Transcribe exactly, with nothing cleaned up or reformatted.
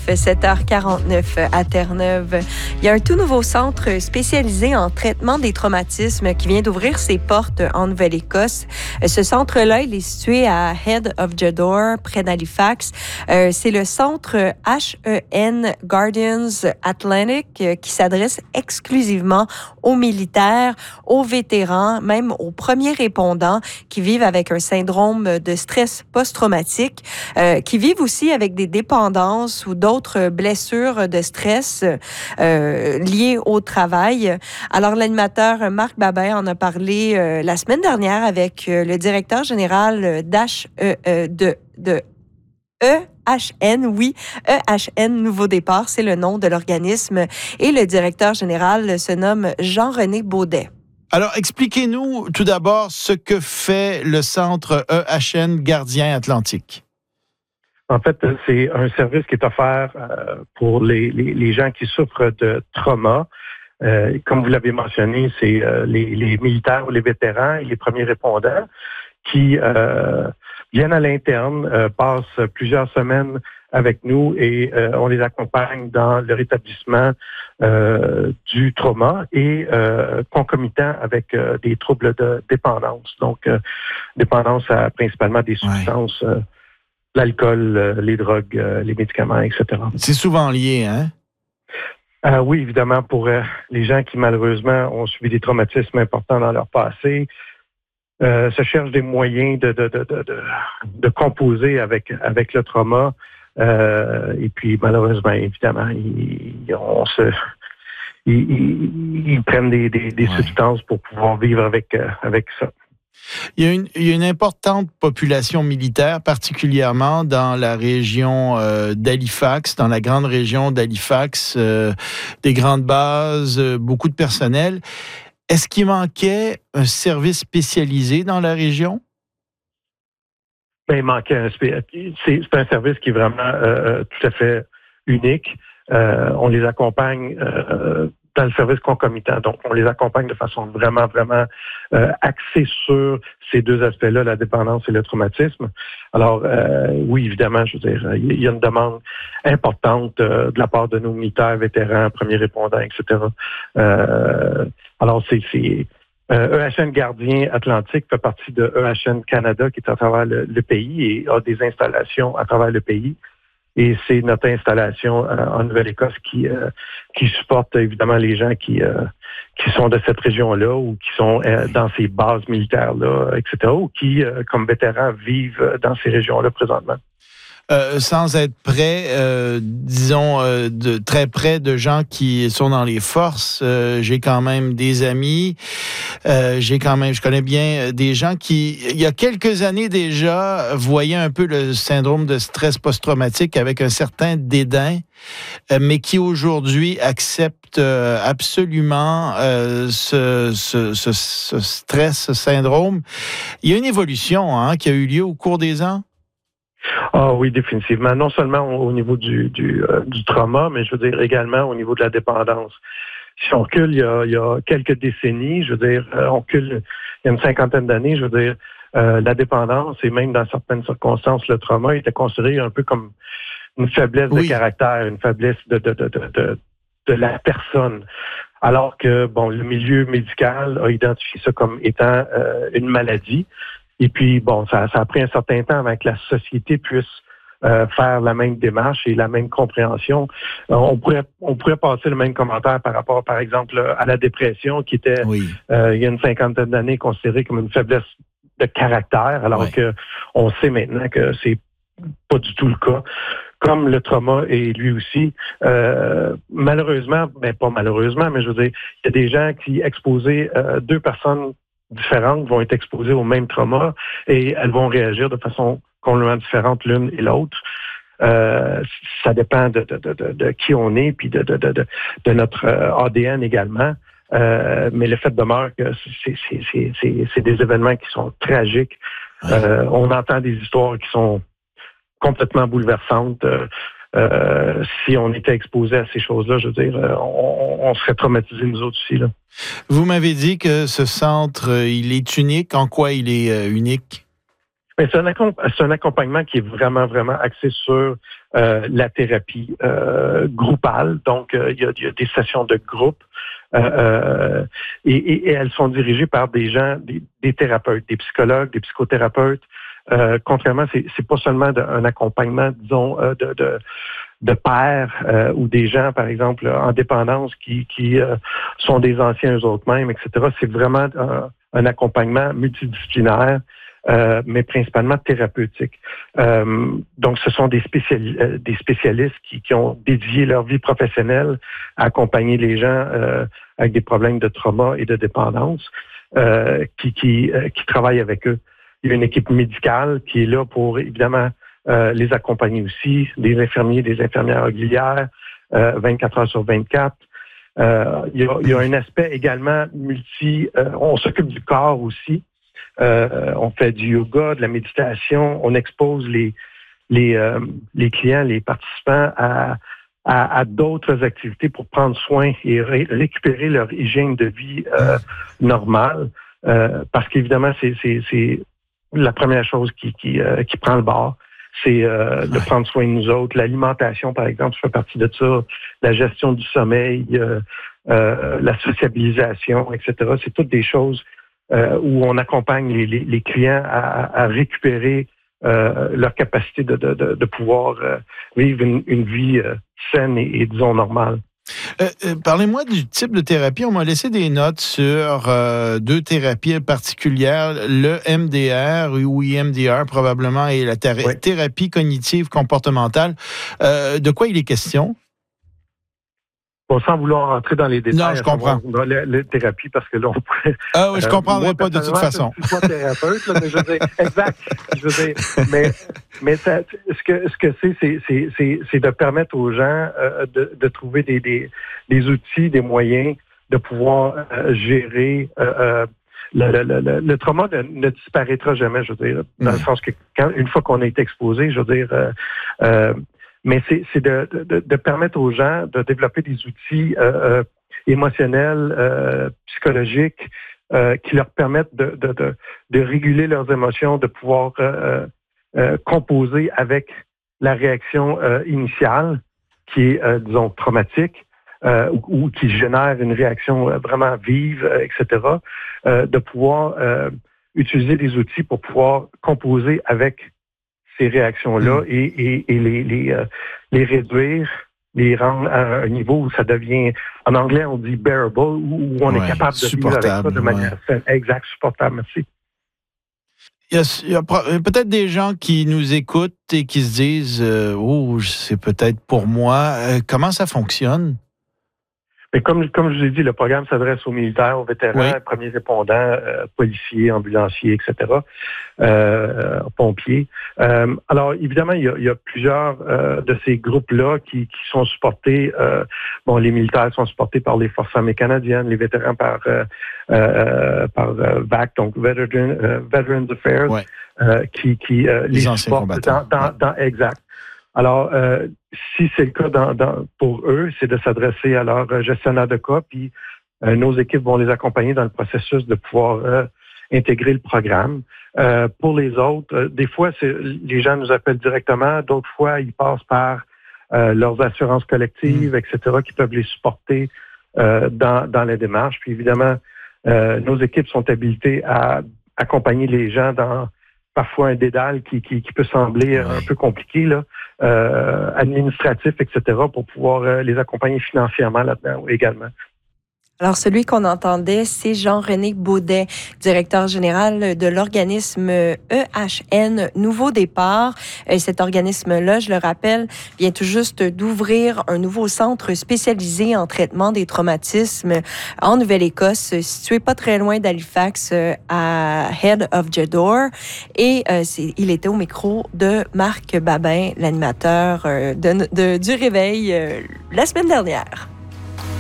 sept heures quarante-neuf à Terre-Neuve. Il y a un tout nouveau centre spécialisé en traitement des traumatismes qui vient d'ouvrir ses portes en Nouvelle-Écosse. Ce centre-là, il est situé à Head of Jedor, près d'Halifax. Euh, c'est le centre H E N Guardians Atlantic euh, qui s'adresse exclusivement aux militaires, aux vétérans, même aux premiers répondants qui vivent avec un syndrome de stress post-traumatique, euh, qui vivent aussi avec des dépendances ou d'autres blessures de stress euh, liées au travail. Alors, l'animateur Marc Babin en a parlé euh, la semaine dernière avec euh, le directeur général d'H E, euh, de, de E H N, oui, E H N Nouveau Départ, c'est le nom de l'organisme. Et le directeur général se nomme Jean-René Baudet. Alors, expliquez-nous tout d'abord ce que fait le centre E H N Gardien Atlantique. En fait, c'est un service qui est offert euh, pour les, les, les gens qui souffrent de trauma. Euh, comme vous l'avez mentionné, c'est euh, les, les militaires ou les vétérans et les premiers répondants qui euh, viennent à l'interne, euh, passent plusieurs semaines avec nous et euh, on les accompagne dans le rétablissement euh, du trauma et euh, concomitant avec euh, des troubles de dépendance. Donc, euh, dépendance à principalement des substances, ouais. euh, l'alcool, euh, les drogues, euh, les médicaments, et cetera. C'est souvent lié, hein? Euh, oui, évidemment, pour euh, les gens qui malheureusement ont subi des traumatismes importants dans leur passé, euh, se cherchent des moyens de, de, de, de, de, de composer avec, avec le trauma. Euh, et puis, malheureusement, évidemment, ils, on se, ils, ils, ils prennent des, des, des ouais. substances pour pouvoir vivre avec, euh, avec ça. Il y, a une, il y a une importante population militaire, particulièrement dans la région euh, d'Halifax, dans la grande région d'Halifax, euh, des grandes bases, euh, beaucoup de personnel. Est-ce qu'il manquait un service spécialisé dans la région? Ben, il manquait un, c'est, c'est un service qui est vraiment euh, tout à fait unique. Euh, on les accompagne euh, dans le service concomitant. Donc, on les accompagne de façon vraiment, vraiment euh, axée sur ces deux aspects-là, la dépendance et le traumatisme. Alors, euh, oui, évidemment, je veux dire, il y a une demande importante euh, de la part de nos militaires, vétérans, premiers répondants, et cetera. Euh, alors, c'est... c'est Euh, E H N Gardien Atlantique fait partie de E H N Canada qui est à travers le, le pays et a des installations à travers le pays. Et c'est notre installation euh, en Nouvelle-Écosse qui euh, qui supporte évidemment les gens qui euh, qui sont de cette région-là ou qui sont euh, dans ces bases militaires-là, et cetera, ou qui, euh, comme vétérans, vivent dans ces régions-là présentement. Euh, sans être près, euh, disons, euh, de, très près de gens qui sont dans les forces. Euh, j'ai quand même des amis, euh, j'ai quand même, je connais bien des gens qui, il y a quelques années déjà, voyaient un peu le syndrome de stress post-traumatique avec un certain dédain, euh, mais qui aujourd'hui acceptent euh, absolument euh, ce, ce, ce, ce stress, ce syndrome. Il y a une évolution hein, qui a eu lieu au cours des ans. Ah oui, définitivement. Non seulement au niveau du, du, euh, du trauma, mais je veux dire également au niveau de la dépendance. Si on recule il y a, il y a quelques décennies, je veux dire, euh, on recule il y a une cinquantaine d'années, je veux dire, euh, la dépendance et même dans certaines circonstances, le trauma était considéré un peu comme une faiblesse oui. de caractère, une faiblesse de, de, de, de, de, de la personne. Alors que, bon, le milieu médical a identifié ça comme étant euh, une maladie. Et puis, bon, ça, ça a pris un certain temps avant que la société puisse euh, faire la même démarche et la même compréhension. Euh, on pourrait on pourrait passer le même commentaire par rapport, par exemple, à la dépression, qui était, oui. euh, il y a une cinquantaine d'années, considérée comme une faiblesse de caractère, alors oui. que on sait maintenant que c'est pas du tout le cas. Comme le trauma est lui aussi, euh, malheureusement, ben pas malheureusement, mais je veux dire, il y a des gens qui exposaient euh, deux personnes différentes vont être exposées au même trauma et elles vont réagir de façon complètement différente l'une et l'autre. Euh, ça dépend de, de, de, de, de qui on est puis de, de, de, de notre A D N également. Euh, mais le fait demeure que c'est, c'est, c'est, c'est, c'est des événements qui sont tragiques. Euh, on entend des histoires qui sont complètement bouleversantes. Euh, Euh, si on était exposé à ces choses-là, je veux dire, on, on serait traumatisés nous autres aussi. Là. Vous m'avez dit que ce centre, il est unique. En quoi il est euh, unique? Mais c'est un, c'est un accompagnement qui est vraiment, vraiment axé sur euh, la thérapie euh, groupale. Donc, euh, il, y a, il y a des sessions de groupe euh, euh, et, et, et elles sont dirigées par des gens, des, des thérapeutes, des psychologues, des psychothérapeutes. Euh, contrairement, c'est, c'est pas seulement de, un accompagnement, disons, euh, de, de, de pairs euh, ou des gens, par exemple, en dépendance qui, qui euh, sont des anciens eux autres mêmes, et cetera. C'est vraiment un, un accompagnement multidisciplinaire. Euh, mais principalement thérapeutique. Euh, donc, ce sont des, spéciali- euh, des spécialistes qui, qui ont dédié leur vie professionnelle à accompagner les gens euh, avec des problèmes de trauma et de dépendance, euh, qui, qui, euh, qui travaillent avec eux. Il y a une équipe médicale qui est là pour, évidemment, euh, les accompagner aussi, des infirmiers, des infirmières auxiliaires, euh, vingt-quatre heures sur vingt-quatre. Euh, il, y a, il y a un aspect également multi... Euh, on s'occupe du corps aussi. Euh, on fait du yoga, de la méditation, on expose les les euh, les clients, les participants à, à, à d'autres activités pour prendre soin et ré- récupérer leur hygiène de vie euh, normale. Euh, parce qu'évidemment, c'est, c'est, c'est la première chose qui qui, euh, qui prend le bord. C'est euh, de prendre soin de nous autres. L'alimentation, par exemple, ça fait partie de ça. La gestion du sommeil, euh, euh, la sociabilisation, et cetera. C'est toutes des choses Euh, où on accompagne les, les, les clients à, à récupérer euh, leur capacité de, de, de, de pouvoir euh, vivre une, une vie euh, saine et, et, disons, normale. Euh, euh, parlez-moi du type de thérapie. On m'a laissé des notes sur euh, deux thérapies particulières, le M D R ou I M D R probablement, et la thé- oui. thérapie cognitive comportementale. Euh, de quoi il est question? Bon, sans vouloir entrer dans les détails, non, je comprends. Dans la, la thérapie, parce que là, on pourrait... Ah oui, je ne comprendrais euh, moi, pas de toute façon. Je suis pas thérapeute, là, mais je veux dire, exact. Je veux dire, mais, mais ça, ce que ce que c'est, c'est, c'est, c'est, c'est de permettre aux gens euh, de, de trouver des, des, des outils, des moyens de pouvoir euh, gérer euh, le, le, le, le trauma ne, ne disparaîtra jamais, je veux dire, dans mmh. le sens que quand, une fois qu'on a été exposé, je veux dire... Euh, euh, Mais c'est, c'est de, de, de permettre aux gens de développer des outils euh, euh, émotionnels, euh, psychologiques, euh, qui leur permettent de, de, de, de réguler leurs émotions, de pouvoir euh, euh, composer avec la réaction euh, initiale, qui est, euh, disons, traumatique, euh, ou, ou qui génère une réaction vraiment vive, euh, et cetera. Euh, de pouvoir euh, utiliser des outils pour pouvoir composer avec ces réactions-là mmh. et, et, et les, les, euh, les réduire, les rendre à un niveau où ça devient, en anglais, on dit bearable, où on ouais, est capable de vivre avec ça de manière ouais. saine. Exact, supportable, merci. Il y, a, il y a peut-être des gens qui nous écoutent et qui se disent euh, « Oh, c'est peut-être pour moi. Euh, » Comment ça fonctionne? Mais comme, comme je vous ai dit, le programme s'adresse aux militaires, aux vétérans, oui. premiers répondants, euh, policiers, ambulanciers, et cetera, euh, pompiers. Euh, alors, évidemment, il y a, il y a plusieurs euh, de ces groupes-là qui, qui sont supportés. Euh, bon, les militaires sont supportés par les Forces armées canadiennes, les vétérans par, euh, euh, par euh, V A C, donc Veteran, euh, Veterans Affairs, oui. euh, qui, qui euh, les, les supportent dans, dans, dans, exact. Alors, euh, si c'est le cas dans, dans, pour eux, c'est de s'adresser à leur gestionnaire de cas, puis euh, nos équipes vont les accompagner dans le processus de pouvoir euh, intégrer le programme. Euh, pour les autres, euh, des fois, c'est, les gens nous appellent directement, d'autres fois, ils passent par euh, leurs assurances collectives, mmh. et cetera, qui peuvent les supporter euh, dans, dans la démarche. Puis évidemment, euh, nos équipes sont habilitées à accompagner les gens dans parfois un dédale qui, qui, qui peut sembler un peu compliqué, là, euh, administratif, et cetera, pour pouvoir euh, les accompagner financièrement là-dedans également. Alors, celui qu'on entendait, c'est Jean-René Baudet, directeur général de l'organisme E H N Nouveau Départ. Cet organisme-là, je le rappelle, vient tout juste d'ouvrir un nouveau centre spécialisé en traitement des traumatismes en Nouvelle-Écosse, situé pas très loin d'Halifax, à Head of Jedor. Et euh, c'est, il était au micro de Marc Babin, l'animateur de, de, du Réveil, euh, la semaine dernière.